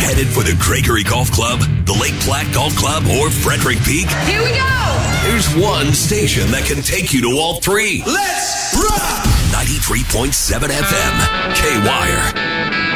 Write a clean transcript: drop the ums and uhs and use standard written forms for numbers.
Headed for the Gregory Golf Club, the Lake Platte Golf Club, or Frederick Peak? Here we go! There's one station that can take you to all three. Let's rock! 93.7 FM, K-Wire.